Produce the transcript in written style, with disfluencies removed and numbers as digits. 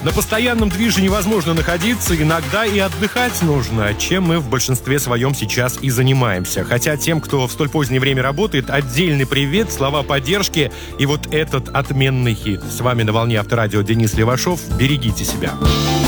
На постоянном движе невозможно находиться, иногда и отдыхать нужно, чем мы в большинстве своем сейчас и занимаемся. Хотя тем, кто в столь позднее время работает, отдельный привет, слова поддержки и вот этот отменный хит. С вами на волне Авторадио Денис Левашов. Берегите себя.